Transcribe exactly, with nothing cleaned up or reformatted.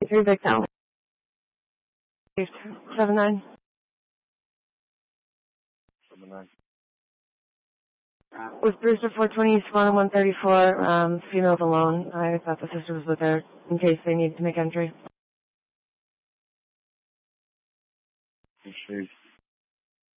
Three Big Town. Seven nine. Seven nine. With Brewster four twenty, Swan one thirty-four, um, females alone. I thought the sister was with her in case they needed to make entry. Appreciate